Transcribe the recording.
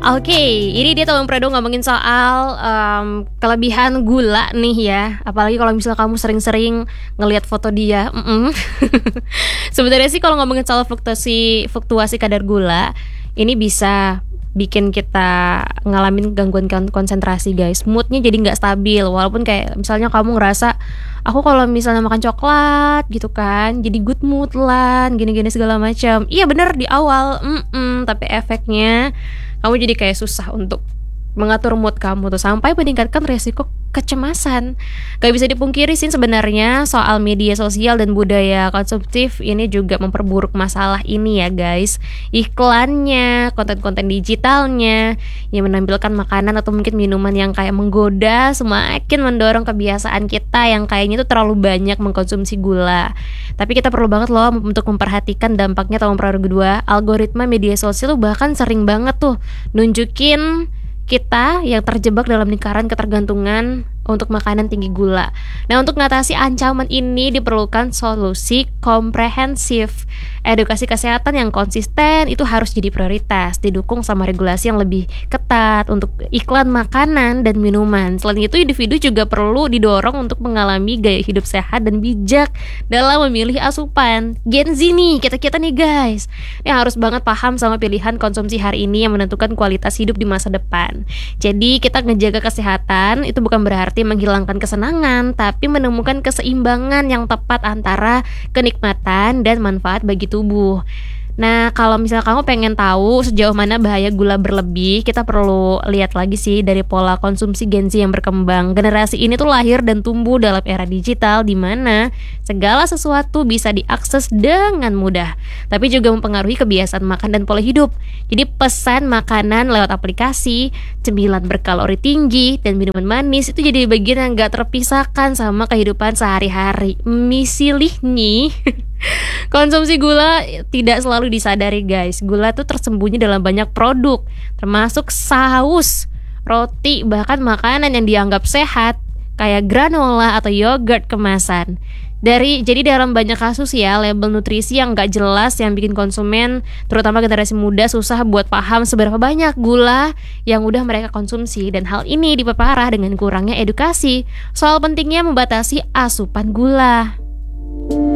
Oke, ini dia Tawang Prado ngomongin soal kelebihan gula nih ya. Apalagi kalau misalnya kamu sering-sering ngelihat foto dia. Sebenarnya sih kalau ngomongin soal fluktuasi kadar gula, ini bisa bikin kita ngalamin gangguan konsentrasi guys. Moodnya jadi nggak stabil. Walaupun kayak misalnya kamu ngerasa aku kalau misalnya makan coklat gitu kan, jadi good mood lah, gini-gini segala macam. Iya bener di awal, tapi efeknya kamu jadi kayak susah untuk mengatur mood kamu tuh sampai meningkatkan resiko kecemasan. Gak bisa dipungkiri sih sebenarnya soal media sosial dan budaya konsumtif ini juga memperburuk masalah ini ya guys. Iklannya, konten-konten digitalnya yang menampilkan makanan atau mungkin minuman yang kayak menggoda semakin mendorong kebiasaan kita yang kayaknya tuh terlalu banyak mengkonsumsi gula. Tapi kita perlu banget loh untuk memperhatikan dampaknya tahun kedua. Algoritma media sosial tuh bahkan sering banget tuh nunjukin kita yang terjebak dalam lingkaran ketergantungan untuk makanan tinggi gula. Nah, untuk mengatasi ancaman ini diperlukan solusi komprehensif. Edukasi kesehatan yang konsisten itu harus jadi prioritas, didukung sama regulasi yang lebih ketat untuk iklan makanan dan minuman. Selain itu, individu juga perlu didorong untuk mengalami gaya hidup sehat dan bijak dalam memilih asupan. Gen Z nih, kita-kita nih guys, ini harus banget paham sama pilihan konsumsi hari ini yang menentukan kualitas hidup di masa depan. Jadi kita ngejaga kesehatan itu bukan berarti menghilangkan kesenangan, tapi menemukan keseimbangan yang tepat antara kenikmatan dan manfaat bagi tubuh. Nah, kalau misalnya kamu pengen tahu sejauh mana bahaya gula berlebih, kita perlu lihat lagi sih dari pola konsumsi Gen Z yang berkembang. Generasi ini tuh lahir dan tumbuh dalam era digital di mana segala sesuatu bisa diakses dengan mudah, tapi juga mempengaruhi kebiasaan makan dan pola hidup. Jadi pesan makanan lewat aplikasi, cemilan berkalori tinggi, dan minuman manis itu jadi bagian yang gak terpisahkan sama kehidupan sehari-hari. Misilih nih. Konsumsi gula tidak selalu disadari guys. Gula tuh tersembunyi dalam banyak produk, termasuk saus, roti, bahkan makanan yang dianggap sehat kayak granola atau yogurt kemasan. Jadi dalam banyak kasus ya, label nutrisi yang gak jelas yang bikin konsumen, terutama generasi muda, susah buat paham seberapa banyak gula yang udah mereka konsumsi. Dan hal ini diperparah dengan kurangnya edukasi soal pentingnya membatasi asupan gula.